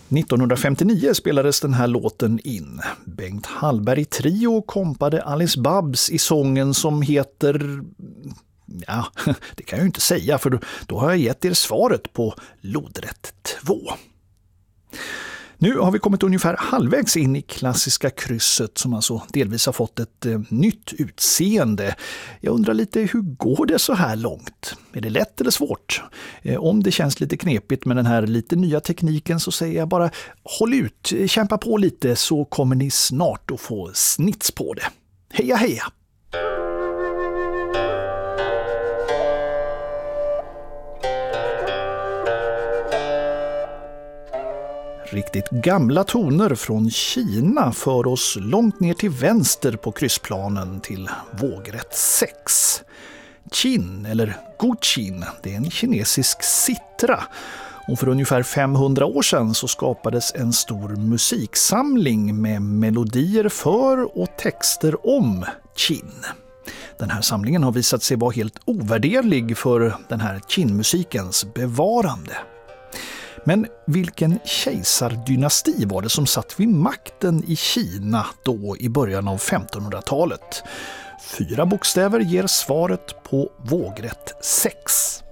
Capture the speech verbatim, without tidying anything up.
nittonhundrafemtionio spelades den här låten in. Bengt Hallberg Trio kompade Alice Babs i sången som heter... Ja, det kan jag ju inte säga, för då, då har jag gett er svaret på lodrätt två. Nu har vi kommit ungefär halvvägs in i klassiska krysset som alltså delvis har fått ett eh, nytt utseende. Jag undrar lite, hur går det så här långt? Är det lätt eller svårt? Eh, om det känns lite knepigt med den här lite nya tekniken så säger jag bara håll ut, kämpa på lite så kommer ni snart att få snits på det. Heja heja! Riktigt gamla toner från Kina för oss långt ner till vänster på kryssplanen till vågrätt sex. Qin eller Guqin, det är en kinesisk citra. Och för ungefär femhundra år sedan så skapades en stor musiksamling med melodier för och texter om Qin. Den här samlingen har visat sig vara helt ovärderlig för den här Qin-musikens bevarande. Men vilken kejsardynasti var det som satt vid makten i Kina då i början av femtonhundratalet? Fyra bokstäver ger svaret på vågrätt sex.